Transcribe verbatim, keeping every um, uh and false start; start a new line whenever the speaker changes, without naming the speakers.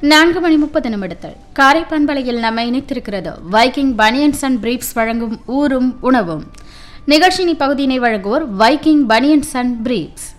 நான்கு மணி முப்பது நிமிடத்தில் காரை பண்பலையில் நம்மை இணைத்திருக்கிறது வைக்கிங் பனியன்ஸ் அண்ட் பிரீப்ஸ் வழங்கும் ஊரும் உணவும். நிகழ்ச்சியின் பகுதியினை வழங்குவோர் வைக்கிங் பனியன்ஸ் அண்ட் பிரீப்ஸ்.